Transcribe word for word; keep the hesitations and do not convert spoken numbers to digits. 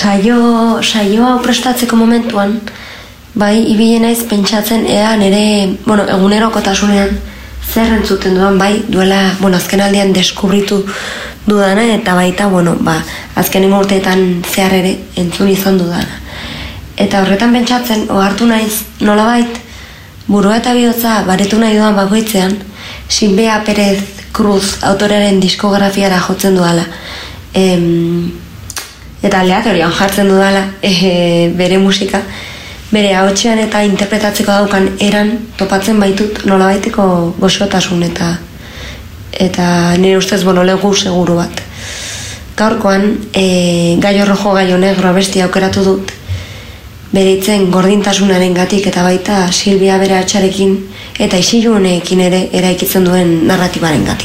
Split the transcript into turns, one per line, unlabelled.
saio, saio hau prestatzeko momentuan, bai, ibile naiz pentsatzen ea nire, bueno, egunerokotasunean zer entzuten dudan, bai, duela, bueno, azken aldian deskubritu dudana, eta baita, bueno, ba, azkenengo urteetan zehar ere entzun izan dudana. Eta horretan pentsatzen, ohartu naiz, nolabait, burua eta bihotza baretu nahi dudan bakoitzean, Silvia Pérez Cruz autorearen diskografiara jotzen dudala. Em, eta aleatorian jartzen dudala e, bere musika, bere ahotsean eta interpretatzeko daukan eran topatzen baitut nolabaiteko goxotasun eta eta nire ustez bono legu seguru bat. Gaurkoan, e, Gallo Rojo, Gallo Negro abesti aukeratu dut, bere hitzen gordintasunaren gatik eta baita Silvia bere atxarekin eta isilu honekin ere eraikitzen duen narratibaren gatik.